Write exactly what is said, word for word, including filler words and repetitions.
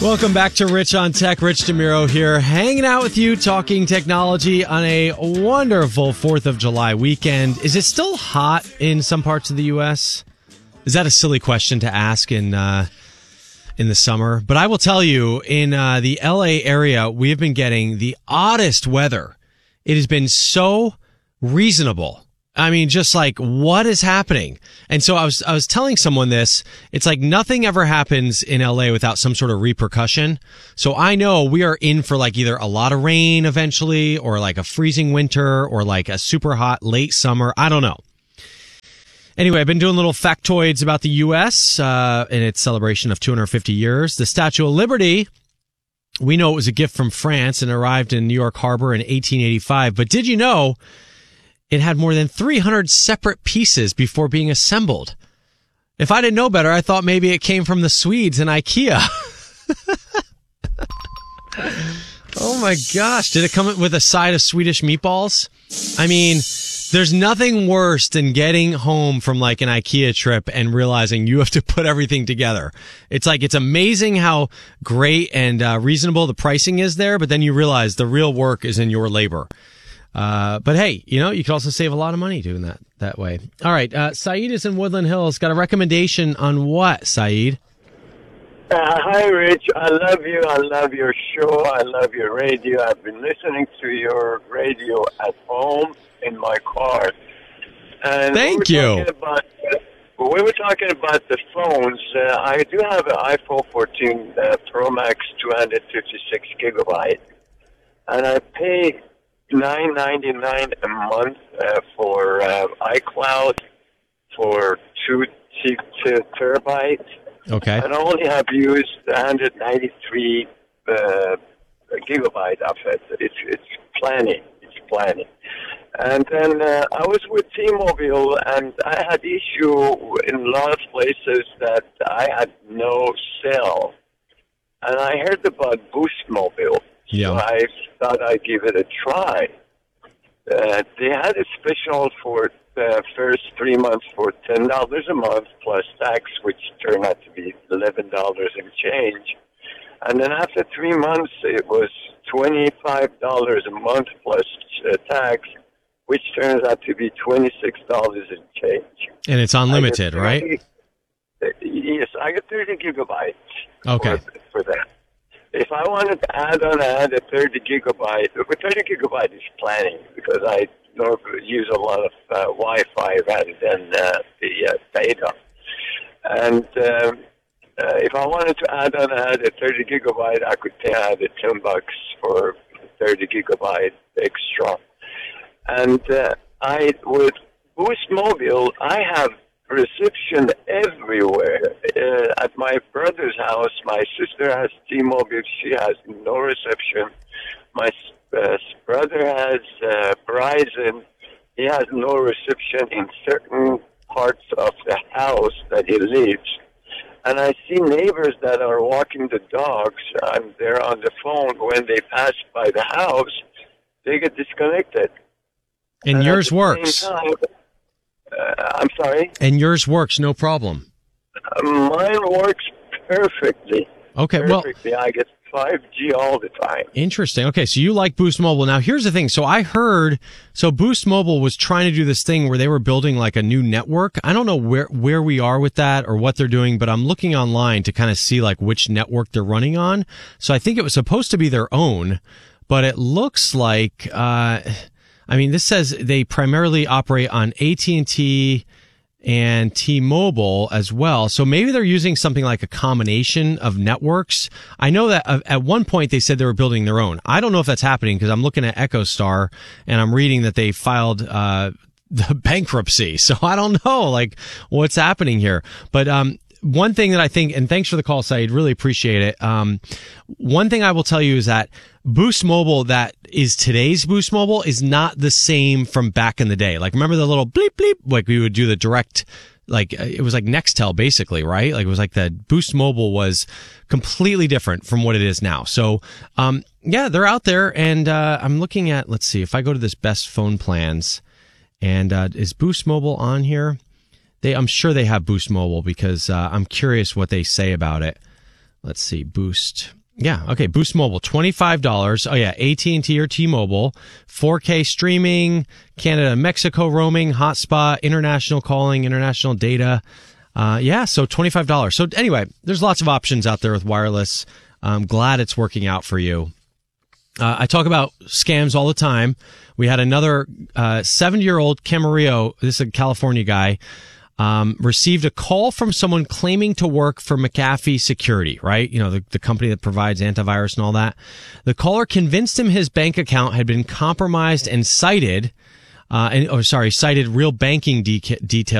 Welcome back to Rich on Tech. Rich DeMiro here, hanging out with you, talking technology on a wonderful fourth of July weekend. Is it still hot in some parts of the U S? Is that a silly question to ask in uh, in the summer? But I will tell you, in uh, the L A area, we have been getting the oddest weather. It has been so reasonable. I mean, just like, what is happening? And so I was, I was telling someone this. It's like nothing ever happens in L A without some sort of repercussion. So I know we are in for like either a lot of rain eventually, or like a freezing winter, or like a super hot late summer. I don't know. Anyway, I've been doing little factoids about the U S uh, in its celebration of two hundred fifty years. The Statue of Liberty, we know it was a gift from France and arrived in New York Harbor in eighteen eighty-five. But did you know it had more than three hundred separate pieces before being assembled? If I didn't know better, I thought maybe it came from the Swedes and IKEA. Oh my gosh. Did it come with a side of Swedish meatballs? I mean, there's nothing worse than getting home from like an IKEA trip and realizing you have to put everything together. It's like, it's amazing how great and uh, reasonable the pricing is there, but then you realize the real work is in your labor. Uh, but hey, you know, you could also save a lot of money doing that that way. All right. Uh, Saeed is in Woodland Hills. Got a recommendation on what, Saeed? Uh, hi, Rich. I love you. I love your show. I love your radio. I've been listening to your radio at home in my car. And Thank we you. About, we were talking about the phones. Uh, I do have an iPhone fourteen uh, Pro Max two hundred fifty-six gigabyte, and I pay nine ninety-nine a month uh, for uh, iCloud for two t- t- terabytes. Okay. And I only have used one hundred ninety-three uh, gigabyte of it. It's it's plenty. It's plenty. And then uh, I was with T-Mobile, and I had issue in a lot of places that I had no cell. And I heard about Boost Mobile. Yeah. So I thought I'd give it a try. Uh, they had a special for the first three months for ten dollars a month plus tax, which turned out to be eleven dollars and change. And then after three months, it was twenty-five dollars a month plus uh, tax, which turns out to be twenty-six dollars and change. And it's unlimited, thirty, right? Uh, yes, I get thirty gigabytes okay. for, for that. If I wanted to add on, add a thirty gigabyte, but thirty gigabyte is plenty because I normally use a lot of uh, Wi-Fi rather than uh, the uh, data. And um, uh, if I wanted to add on, add a thirty gigabyte, I could pay add a ten bucks for thirty gigabyte extra. And uh, I with Boost Mobile, I have reception everywhere. Uh, at my brother's house, my sister has T-Mobile. She has no reception. My uh, brother has uh, Verizon. He has no reception in certain parts of the house that he lives. And I see neighbors that are walking the dogs, and they're on the phone. When they pass by the house, they get disconnected. And, and yours works. Time, Uh, I'm sorry? And yours works, no problem. Uh, mine works perfectly. Okay, perfectly. well, I get five G all the time. Interesting. Okay, so you like Boost Mobile. Now, here's the thing. So I heard, so Boost Mobile was trying to do this thing where they were building like a new network. I don't know where, where we are with that or what they're doing, but I'm looking online to kind of see like which network they're running on. So I think it was supposed to be their own, but it looks like, uh, I mean, this says they primarily operate on A T and T and T-Mobile as well. So maybe they're using something like a combination of networks. I know that at one point they said they were building their own. I don't know if that's happening because I'm looking at EchoStar and I'm reading that they filed uh the bankruptcy. So I don't know like what's happening here. But um one thing that I think, and thanks for the call, Saeed, really appreciate it. Um, one thing I will tell you is that Boost Mobile that is today's Boost Mobile is not the same from back in the day. Like, remember the little bleep bleep? Like we would do the direct, like it was like Nextel basically, right? Like it was like that Boost Mobile was completely different from what it is now. So, um, yeah, they're out there and, uh, I'm looking at, let's see, if I go to this best phone plans and, uh, is Boost Mobile on here? They, I'm sure they have Boost Mobile because uh, I'm curious what they say about it. let's see, Boost. Yeah, okay, Boost Mobile, twenty-five dollars. Oh, yeah, A T and T or T-Mobile, four K streaming, Canada, Mexico roaming, hotspot, international calling, international data. Uh, yeah, so twenty-five dollars. So anyway, there's lots of options out there with wireless. I'm glad it's working out for you. Uh, I talk about scams all the time. We had another uh, seventy-year-old Camarillo, this is a California guy, Um, received a call from someone claiming to work for McAfee Security, right? You know, the, the company that provides antivirus and all that. The caller convinced him his bank account had been compromised and cited, uh, and, oh, sorry, cited real banking de- details.